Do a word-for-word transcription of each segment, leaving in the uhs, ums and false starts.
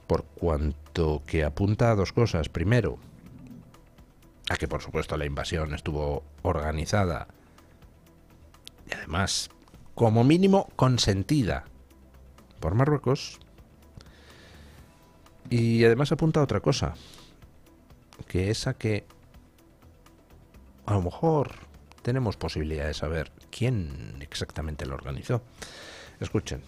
por cuanto que apunta a dos cosas. Primero, a que por supuesto la invasión estuvo organizada y además, como mínimo, consentida por Marruecos. Y además apunta a otra cosa, que es a que a lo mejor tenemos posibilidad de saber quién exactamente lo organizó. Escuchen.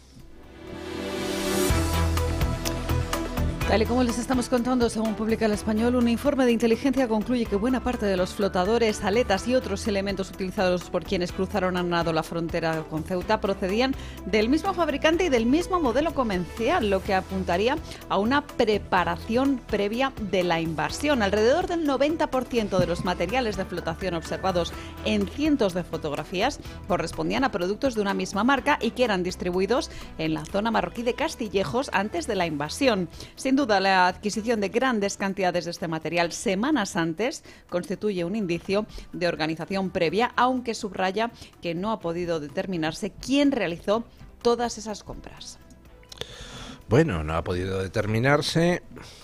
Tal y como les estamos contando, según publica El Español, un informe de inteligencia concluye que buena parte de los flotadores, aletas y otros elementos utilizados por quienes cruzaron a nado la frontera con Ceuta procedían del mismo fabricante y del mismo modelo comercial, lo que apuntaría a una preparación previa de la invasión. Alrededor del noventa por ciento de los materiales de flotación observados en cientos de fotografías correspondían a productos de una misma marca y que eran distribuidos en la zona marroquí de Castillejos antes de la invasión. Sin duda, la adquisición de grandes cantidades de este material semanas antes constituye un indicio de organización previa, aunque subraya que no ha podido determinarse quién realizó todas esas compras. Bueno, no ha podido determinarse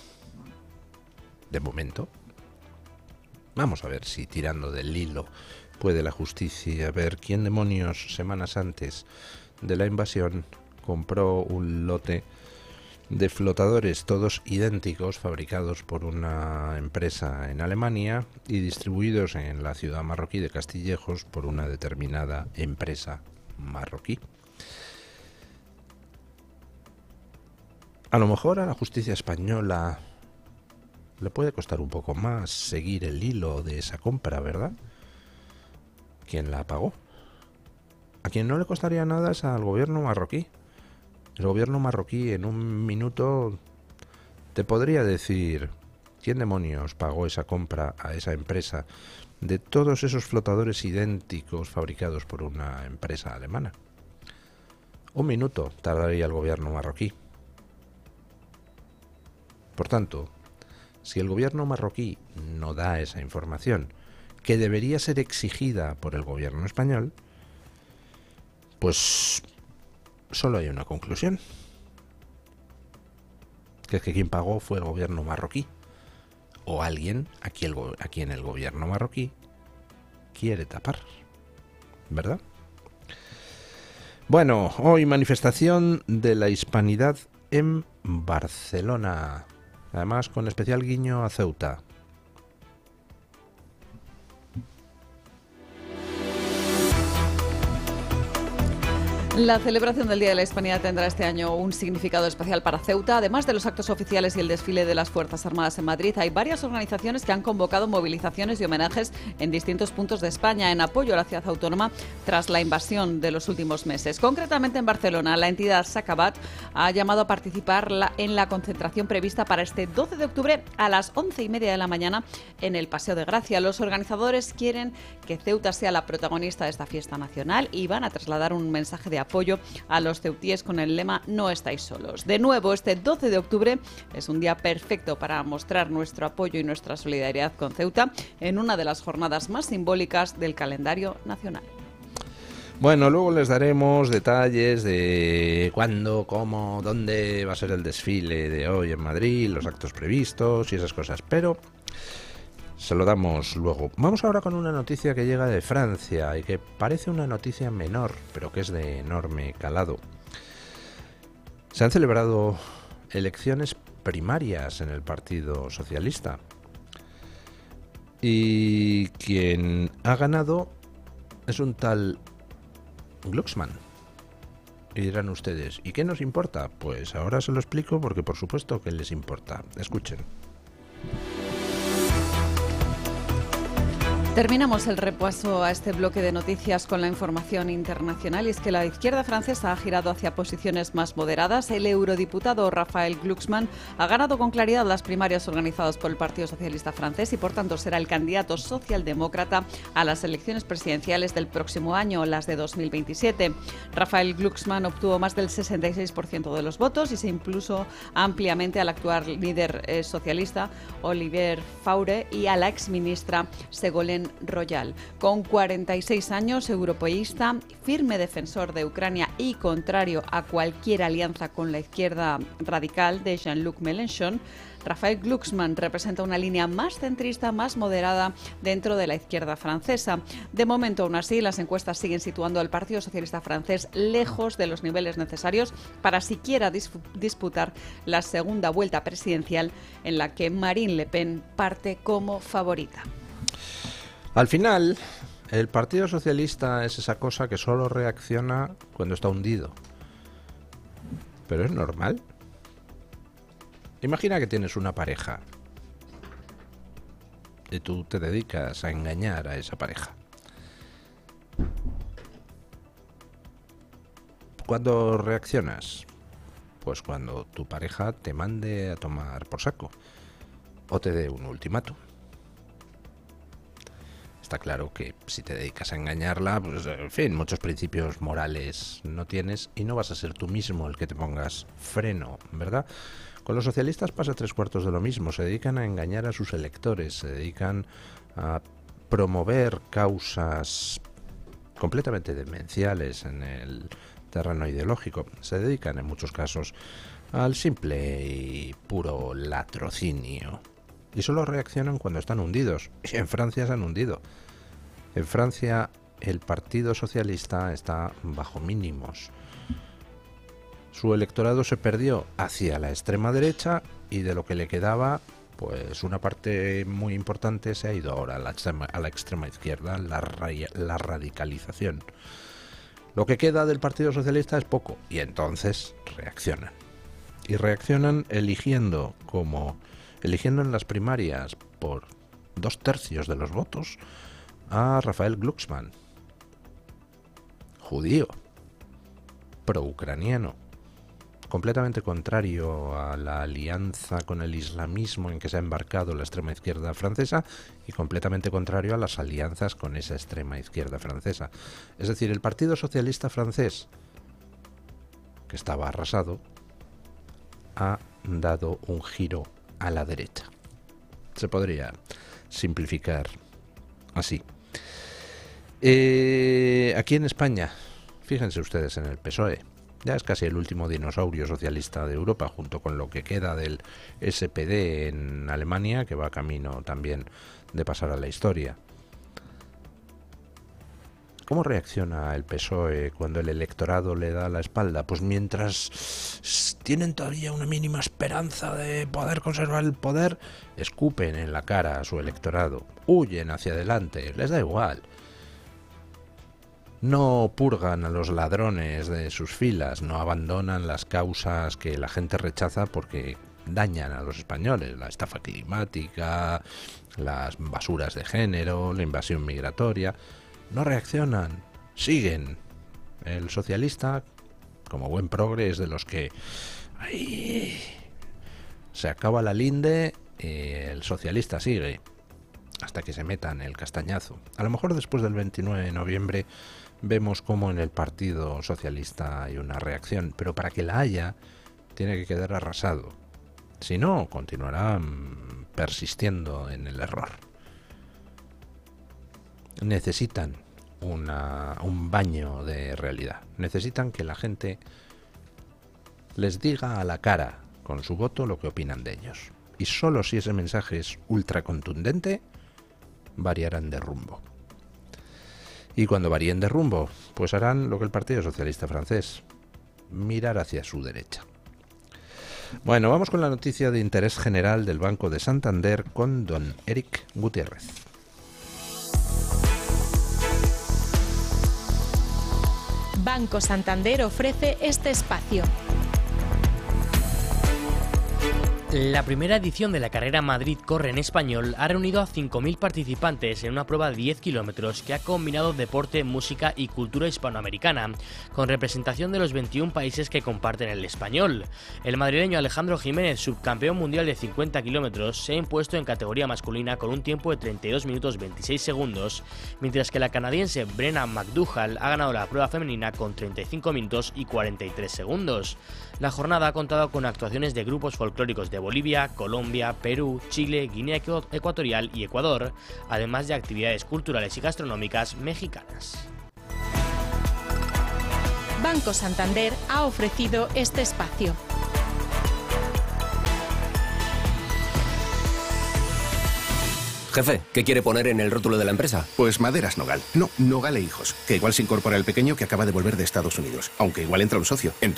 de momento. Vamos a ver si tirando del hilo puede la justicia ver quién demonios semanas antes de la invasión compró un lote de flotadores todos idénticos, fabricados por una empresa en Alemania y distribuidos en la ciudad marroquí de Castillejos por una determinada empresa marroquí. A lo mejor a la justicia española le puede costar un poco más seguir el hilo de esa compra, ¿verdad? ¿Quién la pagó? A quien no le costaría nada es al gobierno marroquí. El gobierno marroquí en un minuto te podría decir quién demonios pagó esa compra a esa empresa de todos esos flotadores idénticos fabricados por una empresa alemana. Un minuto tardaría el gobierno marroquí. Por tanto, si el gobierno marroquí no da esa información, que debería ser exigida por el gobierno español, pues solo hay una conclusión, que es que quien pagó fue el gobierno marroquí, o alguien a quien, el, a quien el gobierno marroquí quiere tapar, ¿verdad? Bueno, hoy manifestación de la hispanidad en Barcelona, además con especial guiño a Ceuta. La celebración del Día de la Hispanidad tendrá este año un significado especial para Ceuta. Además de los actos oficiales y el desfile de las Fuerzas Armadas en Madrid, hay varias organizaciones que han convocado movilizaciones y homenajes en distintos puntos de España en apoyo a la ciudad autónoma tras la invasión de los últimos meses. Concretamente en Barcelona, la entidad Sacabat ha llamado a participar en la concentración prevista para este doce de octubre a las once y media de la mañana en el Paseo de Gracia. Los organizadores quieren que Ceuta sea la protagonista de esta fiesta nacional y van a trasladar un mensaje de apoyo a los ceutíes con el lema "No estáis solos". De nuevo, este doce de octubre es un día perfecto para mostrar nuestro apoyo y nuestra solidaridad con Ceuta en una de las jornadas más simbólicas del calendario nacional. Bueno, luego les daremos detalles de cuándo, cómo, dónde va a ser el desfile de hoy en Madrid, los actos previstos y esas cosas, pero se lo damos luego. Vamos ahora con una noticia que llega de Francia y que parece una noticia menor, pero que es de enorme calado. Se han celebrado elecciones primarias en el Partido Socialista y quien ha ganado es un tal Glucksmann. Y dirán ustedes, ¿y qué nos importa? Pues ahora se lo explico porque por supuesto que les importa. Escuchen. Terminamos el repaso a este bloque de noticias con la información internacional y es que la izquierda francesa ha girado hacia posiciones más moderadas. El eurodiputado Raphael Glucksmann ha ganado con claridad las primarias organizadas por el Partido Socialista francés y por tanto será el candidato socialdemócrata a las elecciones presidenciales del próximo año, las de dos mil veintisiete. Raphael Glucksmann obtuvo más del sesenta y seis por ciento de los votos y se impuso ampliamente al actual líder eh, socialista Olivier Faure y a la exministra Ségolène Ségolène Royal. Con cuarenta y seis años, europeísta, firme defensor de Ucrania y contrario a cualquier alianza con la izquierda radical de Jean-Luc Mélenchon, Raphaël Glucksmann representa una línea más centrista, más moderada dentro de la izquierda francesa. De momento, aún así, las encuestas siguen situando al Partido Socialista francés lejos de los niveles necesarios para siquiera disputar la segunda vuelta presidencial, en la que Marine Le Pen parte como favorita. Al final, el Partido Socialista es esa cosa que solo reacciona cuando está hundido. ¿Pero es normal? Imagina que tienes una pareja y tú te dedicas a engañar a esa pareja. ¿Cuándo reaccionas? Pues cuando tu pareja te mande a tomar por saco o te dé un ultimátum. Está claro que si te dedicas a engañarla, pues en fin, muchos principios morales no tienes y no vas a ser tú mismo el que te pongas freno, ¿verdad? Con los socialistas pasa tres cuartos de lo mismo. Se dedican a engañar a sus electores, se dedican a promover causas completamente demenciales en el terreno ideológico. Se dedican en muchos casos al simple y puro latrocinio. Y solo reaccionan cuando están hundidos. Y en Francia se han hundido. En Francia el Partido Socialista está bajo mínimos. Su electorado se perdió hacia la extrema derecha y de lo que le quedaba, pues una parte muy importante se ha ido ahora a la extrema, a la extrema izquierda, la, ra la radicalización. Lo que queda del Partido Socialista es poco y entonces reaccionan. Y reaccionan eligiendo como eligiendo en las primarias por dos tercios de los votos a Raphaël Glucksmann, judío, pro-ucraniano, completamente contrario a la alianza con el islamismo en que se ha embarcado la extrema izquierda francesa y completamente contrario a las alianzas con esa extrema izquierda francesa. Es decir, el Partido Socialista francés, que estaba arrasado, ha dado un giro a la derecha. Se podría simplificar así. Eh, aquí en España, fíjense ustedes en el P S O E. Ya es casi el último dinosaurio socialista de Europa, junto con lo que queda del S P D en Alemania, que va camino también de pasar a la historia. ¿Cómo reacciona el P S O E cuando el electorado le da la espalda? Pues mientras tienen todavía una mínima esperanza de poder conservar el poder, escupen en la cara a su electorado, huyen hacia adelante, les da igual. No purgan a los ladrones de sus filas, no abandonan las causas que la gente rechaza porque dañan a los españoles, la estafa climática, las basuras de género, la invasión migratoria. No reaccionan, siguen. El socialista, como buen progre, es de los que ¡ay! Se acaba la linde y el socialista sigue hasta que se metan el castañazo. A lo mejor después del veintinueve de noviembre vemos cómo en el Partido Socialista hay una reacción, pero para que la haya tiene que quedar arrasado. Si no, continuará persistiendo en el error. Necesitan una, un baño de realidad. Necesitan que la gente les diga a la cara con su voto lo que opinan de ellos. Y solo si ese mensaje es ultra contundente, variarán de rumbo. Y cuando varíen de rumbo, pues harán lo que el Partido Socialista francés, mirar hacia su derecha. Bueno, vamos con la noticia de interés general del Banco de Santander con don Eric Gutiérrez. Banco Santander ofrece este espacio. La primera edición de la carrera Madrid Corre en Español ha reunido a cinco mil participantes en una prueba de diez kilómetros que ha combinado deporte, música y cultura hispanoamericana, con representación de los veintiún países que comparten el español. El madrileño Alejandro Jiménez, subcampeón mundial de cincuenta kilómetros, se ha impuesto en categoría masculina con un tiempo de treinta y dos minutos veintiséis segundos, mientras que la canadiense Brenna McDougall ha ganado la prueba femenina con treinta y cinco minutos y cuarenta y tres segundos. La jornada ha contado con actuaciones de grupos folclóricos de Bolivia, Colombia, Perú, Chile, Guinea Ecuatorial y Ecuador, además de actividades culturales y gastronómicas mexicanas. Banco Santander ha ofrecido este espacio. Jefe, ¿qué quiere poner en el rótulo de la empresa? Pues Maderas Nogal. No, Nogal e Hijos. Que igual se incorpora el pequeño que acaba de volver de Estados Unidos. Aunque igual entra un socio. Entonces